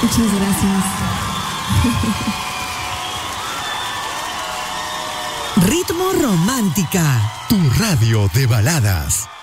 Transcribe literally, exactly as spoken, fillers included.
Muchas gracias. Ritmo Romántica, tu radio de baladas.